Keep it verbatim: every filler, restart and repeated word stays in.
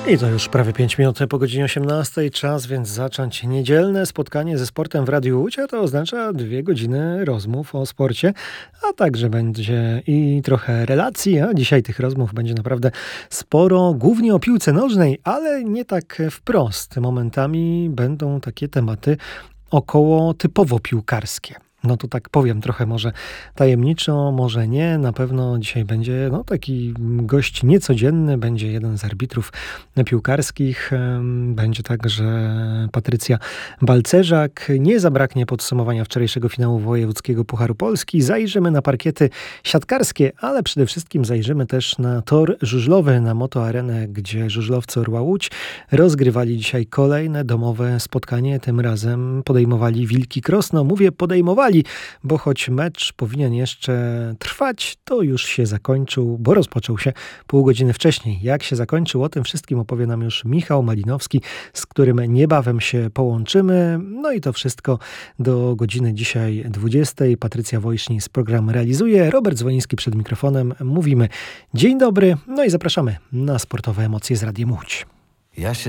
I to już prawie pięć minut po godzinie osiemnastej. Czas więc zacząć niedzielne spotkanie ze sportem w Radiu Łódź, a to oznacza dwie godziny rozmów o sporcie, a także będzie i trochę relacji, a dzisiaj tych rozmów będzie naprawdę sporo, głównie o piłce nożnej, ale nie tak wprost. Momentami będą takie tematy około typowo piłkarskie. No to tak powiem trochę może tajemniczo, może nie. Na pewno dzisiaj będzie no, taki gość niecodzienny. Będzie jeden z arbitrów piłkarskich. Będzie także Patrycja Balcerzak. Nie zabraknie podsumowania wczorajszego finału wojewódzkiego Pucharu Polski. Zajrzymy na parkiety siatkarskie, ale przede wszystkim zajrzymy też na tor żużlowy, na Moto Arenę, gdzie żużlowcy Orła Łódź rozgrywali dzisiaj kolejne domowe spotkanie. Tym razem podejmowali Wilki Krosno. Mówię podejmowali, bo choć mecz powinien jeszcze trwać, to już się zakończył, bo rozpoczął się pół godziny wcześniej. Jak się zakończył, o tym wszystkim opowie nam już Michał Malinowski, z którym niebawem się połączymy. No i to wszystko do godziny dzisiaj dwudziestej. Patrycja Wojsznis program realizuje, Robert Dzwoniński przed mikrofonem. Mówimy dzień dobry, no i zapraszamy na sportowe emocje z Radiem Łódź. Ja się